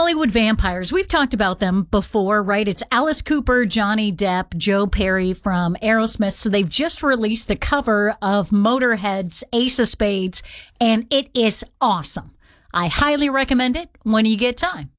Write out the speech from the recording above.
Hollywood vampires. We've talked about them before, right? It's Alice Cooper, Johnny Depp, Joe Perry from Aerosmith. So they've just released a cover of Motorhead's Ace of Spades, and it is awesome. I highly recommend it when you get time.